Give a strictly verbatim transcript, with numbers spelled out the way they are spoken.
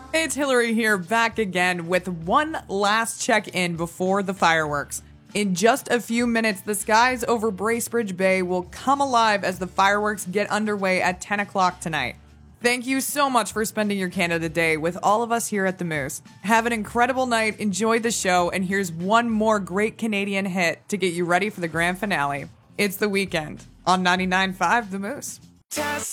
It's Hillary here, back again with one last check-in before the fireworks. In just a few minutes, the skies over Bracebridge Bay will come alive as the fireworks get underway at ten o'clock tonight. Thank you so much for spending your Canada Day with all of us here at The Moose. Have an incredible night, enjoy the show, and here's one more great Canadian hit to get you ready for the grand finale. It's The Weeknd on ninety-nine point five The Moose.